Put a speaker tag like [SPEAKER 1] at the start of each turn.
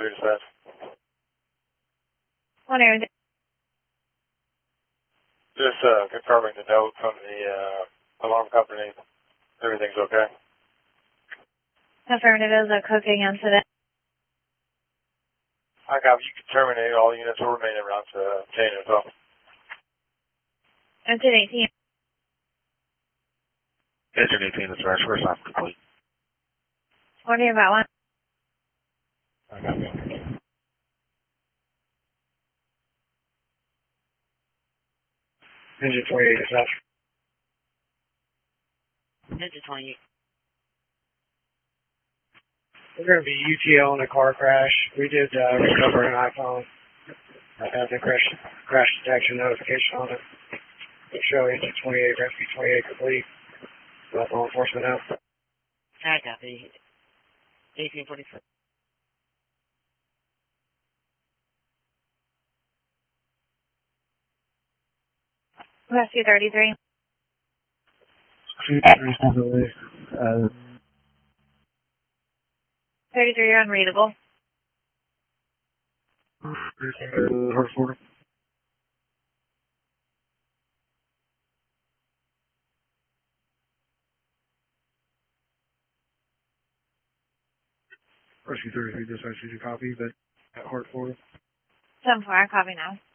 [SPEAKER 1] clear dispatch.
[SPEAKER 2] One air.
[SPEAKER 1] Just confirming the note from the alarm company. Everything's okay.
[SPEAKER 2] Affirmative is a cooking incident.
[SPEAKER 1] I copy. You can terminate. All units will remain around to obtain info.
[SPEAKER 2] Incident 18.
[SPEAKER 3] Incident 18 is first off complete.
[SPEAKER 2] What are you about one?
[SPEAKER 3] I copy.
[SPEAKER 4] Engine 28 dispatch.
[SPEAKER 5] Engine 28.
[SPEAKER 4] We're going to be UTL in a car crash. We did recover an iPhone that has a crash detection notification on it. We'll show engine 28, rescue 28 complete. Let law enforcement out.
[SPEAKER 5] I copy. 1844.
[SPEAKER 2] Rescue 33. 33, you're unreadable.
[SPEAKER 4] Rescue 33 dispatch, did you copy that at Hartford?
[SPEAKER 2] 7-4, I copy now.